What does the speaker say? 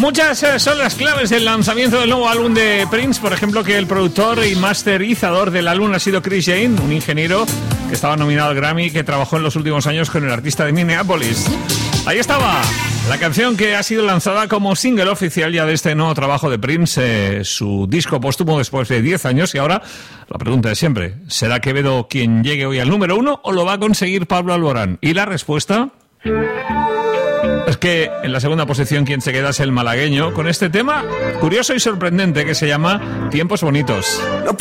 Muchas son las claves del lanzamiento del nuevo álbum de Prince. Por ejemplo, que el productor y masterizador del álbum ha sido Chris Jane, un ingeniero que estaba nominado al Grammy y que trabajó en los últimos años con el artista de Minneapolis. Ahí estaba la canción que ha sido lanzada como single oficial ya de este nuevo trabajo de Prince, su disco póstumo después de 10 años. Y ahora la pregunta de siempre: ¿será Quevedo quien llegue hoy al número 1 o lo va a conseguir Pablo Alborán? Y la respuesta es que en la segunda posición quien se queda es el malagueño con este tema curioso y sorprendente que se llama Tiempos Bonitos. No